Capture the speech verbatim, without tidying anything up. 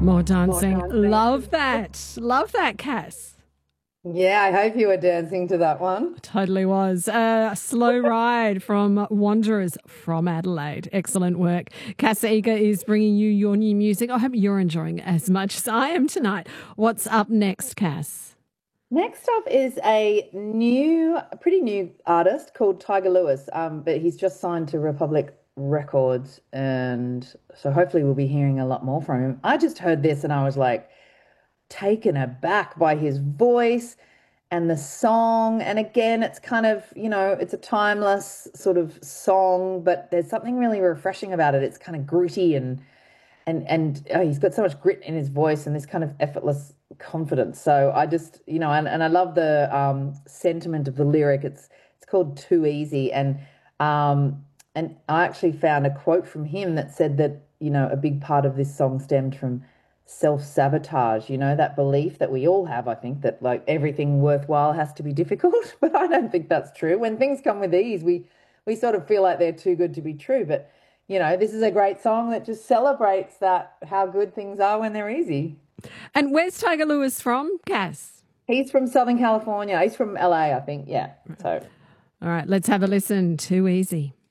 More dancing. More dancing. Love that. Love that, Cass. Yeah, I hope you were dancing to that one. Totally was. Uh, a slow ride from Wanderers from Adelaide. Excellent work. Cass Eager is bringing you your new music. I hope you're enjoying it as much as I am tonight. What's up next, Cass? Next up is a new, pretty new artist called Tiger Lewis, um, but he's just signed to Republic Records, and so hopefully we'll be hearing a lot more from him. I just heard this and I was like taken aback by his voice and the song. And again, it's kind of, you know, it's a timeless sort of song, but there's something really refreshing about it. It's kind of gritty and and and oh, he's got so much grit in his voice and this kind of effortless confidence. So I just, you know, and, and I love the um, sentiment of the lyric. It's it's called Too Easy, and um, and I actually found a quote from him that said that, you know, a big part of this song stemmed from self-sabotage, you know, that belief that we all have, I think, that like everything worthwhile has to be difficult, but I don't think that's true. When things come with ease, we we sort of feel like they're too good to be true, but you know, this is a great song that just celebrates that, how good things are when they're easy. And where's Tiger Lewis from, Cass? He's from Southern California. He's from L A, I think. Yeah. So. All right, let's have a listen. Too Easy.